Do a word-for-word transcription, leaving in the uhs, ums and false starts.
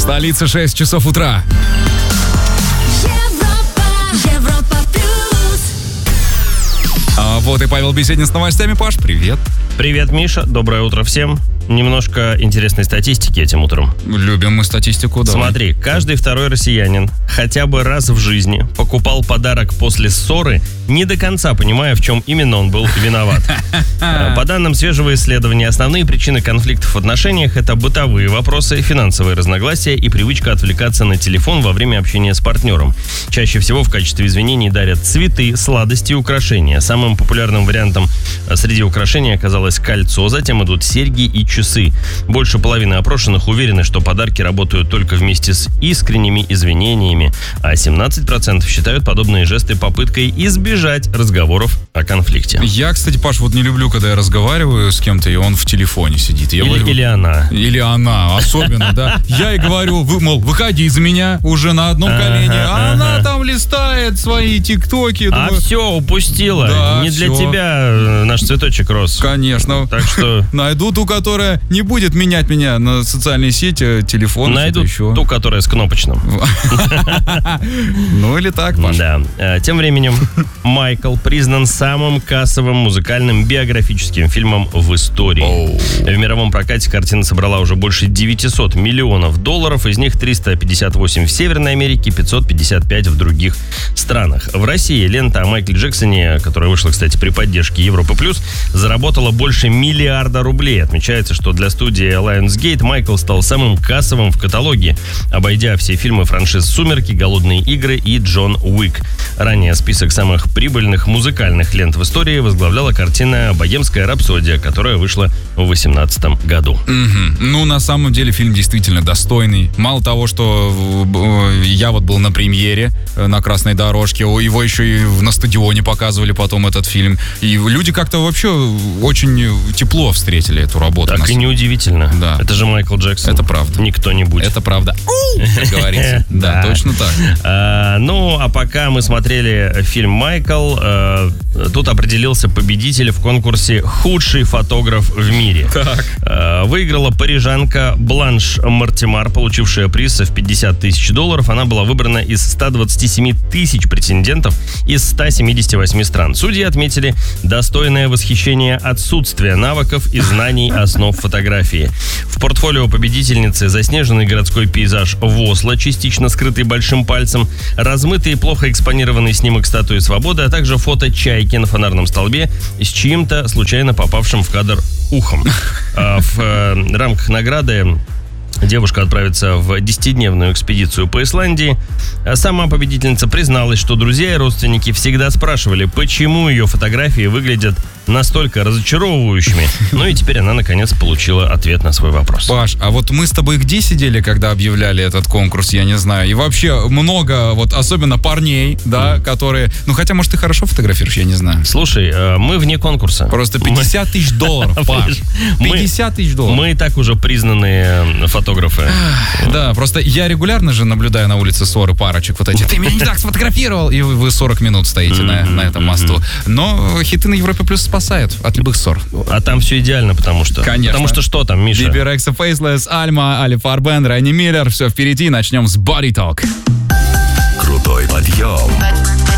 столице шесть часов утра. Европа, Европа плюс. А вот и Павел Беседин с новостями. Паш, привет. Привет, Миша. Доброе утро всем. Немножко интересной статистики этим утром. Любим мы статистику, давай. Смотри, каждый второй россиянин хотя бы раз в жизни покупал подарок после ссоры, не до конца понимая, в чем именно он был виноват. По данным свежего исследования, основные причины конфликтов в отношениях – это бытовые вопросы, финансовые разногласия и привычка отвлекаться на телефон во время общения с партнером. Чаще всего в качестве извинений дарят цветы, сладости и украшения. Самым популярным вариантом среди украшений оказалось кольцо, затем идут серьги и часы. Больше половины опрошенных уверены, что подарки работают только вместе с искренними извинениями, а семнадцать процентов считают подобные жесты попыткой избежать разговоров о конфликте. Я, кстати, Паш, вот не люблю, когда я разговариваю с кем-то, и он в телефоне сидит. Я Или, говорю, или она. Или она, особенно, да. Я и говорю, вы, мол, выходи из меня уже на одном колене, а она там листает свои тиктоки. А все, упустила. Да, Не для всё. тебя наш цветочек рос. Конечно. Так что найду ту, которая не будет менять меня на социальные сети, телефон, найду еще. ту, которая с кнопочным. Ну или так, Паш. Да. Э, Тем временем Майкл признан самым кассовым музыкальным биографическим фильмом в истории. В мировом прокате картина собрала уже больше девятьсот миллионов долларов, из них триста пятьдесят восемь в Северной Америке, пятьсот пятьдесят пять в других странах. В России лента о Майкле Джексоне, которая вышла, кстати, при поддержке Европы Плюс, заработала больше миллиарда рублей. Отмечается, что для студии Lionsgate Майкл стал самым кассовым в каталоге, обойдя все фильмы франшиз «Сумерки», «Голодные игры» и «Джон Уик». Ранее список самых прибыльных музыкальных лент в истории возглавляла картина «Богемская рапсодия», которая вышла в две тысячи восемнадцатом году. Мгм. Ну, на самом деле, фильм действительно достойный. Мало того, что э, я вот был на премьере э, на красной дорожке, о, его еще и в- на стадионе показывали потом этот фильм. И люди как-то вообще очень тепло встретили эту работу. Так Нас- и неудивительно. Да. Это же Майкл Джексон. Это правда. Никто не будет. Это правда. Как говорится. Да, Да. точно так. А, ну, а пока мы смотрели фильм «Майкл», э, тут определился победитель в конкурсе «Худший фотограф в мире». Так. Э, выиграла парижанка Бланш Мартимар, получившая приз в пятьдесят тысяч долларов. Она была выбрана из ста двадцати семи тысяч претендентов из ста семидесяти восьми стран. Судьи отметили достойное восхищение отсутствия навыков и знаний основ фотографии. В портфолио победительницы заснеженный городской пейзаж в Осло, частично скрытый большим пальцем, размытый и плохо экспонированный снимок статуи Свободы, а также фото чайки на фонарном столбе с чьим-то случайно попавшим в кадр ухом. А в э, рамках награды девушка отправится в десятидневную экспедицию по Исландии. А сама победительница призналась, что друзья и родственники всегда спрашивали, почему ее фотографии выглядят настолько разочаровывающими. Ну и теперь она, наконец, получила ответ на свой вопрос. Паш, а вот мы с тобой где сидели, когда объявляли этот конкурс, я не знаю. И вообще много, вот особенно парней, да, которые... Ну, хотя, может, ты хорошо фотографируешь, я не знаю. Слушай, э, мы вне конкурса. Просто пятьдесят тысяч долларов, Паш. Мы- пятьдесят тысяч долларов. Мы и так уже признанные фотографы. Да, просто я регулярно же наблюдаю на улице ссоры парочек вот эти. Ты меня не так сфотографировал. И вы вы сорок минут стоите на, на этом мосту. Но хиты на Европе Плюс спасают от любых ссор. А там все идеально, потому что... Конечно. Потому что что там, Миша? Биби Рекса, Faceless, Альма, Али Фарбен, Райни Миллер. Все впереди. Начнем с Body Talk. Крутой подъем.